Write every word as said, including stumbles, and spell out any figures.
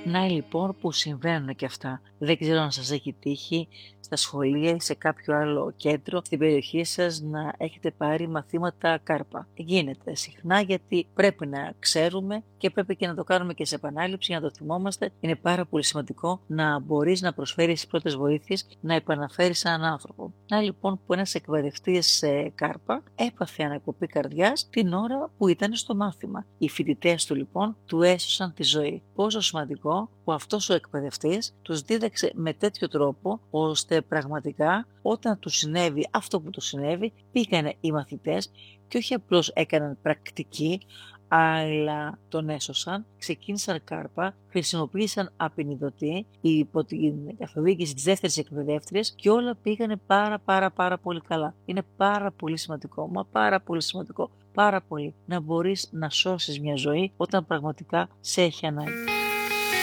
Να λοιπόν που συμβαίνουν και αυτά. Δεν ξέρω αν σας έχει τύχει στα σχολεία ή σε κάποιο άλλο κέντρο στην περιοχή σας να έχετε πάρει μαθήματα κάρπα. Γίνεται συχνά γιατί πρέπει να ξέρουμε και πρέπει και να το κάνουμε και σε επανάληψη για να το θυμόμαστε. Είναι πάρα πολύ σημαντικό να μπορείς να προσφέρεις τις πρώτες βοήθειες, να επαναφέρεις έναν άνθρωπο. Να λοιπόν που ένας εκπαιδευτής κάρπα έπαθε ανακοπή καρδιάς την ώρα που ήταν στο μάθημα. Οι φοιτητές του λοιπόν του έσωσαν τη ζωή. Πόσο σημαντικό που αυτός ο εκπαιδευτής τους δίδαξε με τέτοιο τρόπο, ώστε πραγματικά όταν του συνέβη αυτό που του συνέβη, πήγανε οι μαθητές και όχι απλώς έκαναν πρακτική, αλλά τον έσωσαν, ξεκίνησαν κάρπα, χρησιμοποίησαν απεινιδωτή υπό την καθοδήγηση της δεύτερης εκπαιδεύτριας και όλα πήγανε πάρα πάρα πάρα πολύ καλά. Είναι πάρα πολύ σημαντικό, μα πάρα πολύ σημαντικό, πάρα πολύ να μπορείς να σώσεις μια ζωή όταν πραγματικά σε έχει ανάγκη.